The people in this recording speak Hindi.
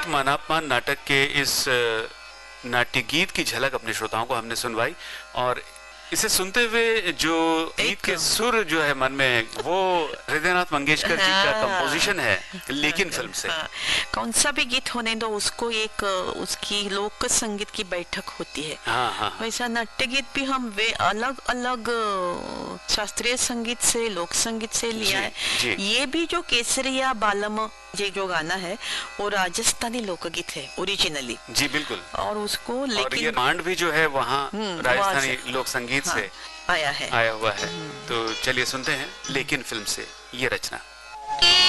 मानापमान नाटक के इस नाट्य गीत की झलक अपने श्रोताओं को हमने सुनवाई, और इसे सुनते हुए जो गीत के सुर जो है मन में, वो हृदयनाथ मंगेशकर जी का कंपोजिशन है, लेकिन फिल्म से। कौन सा भी गीत होने दो, उसको एक उसकी लोक संगीत की बैठक होती है। वैसा नाट्य गीत भी हम वे अलग अलग शास्त्रीय संगीत से, लोक संगीत से लिया है। ये भी जो केसरिया बालम ये जो गाना है वो राजस्थानी लोकगीत है ओरिजिनली। जी बिल्कुल। और उसको लेकिन और ये मांड भी जो है वहाँ राजस्थानी लोक संगीत से आया हुआ है। तो चलिए सुनते हैं लेकिन फिल्म से ये रचना।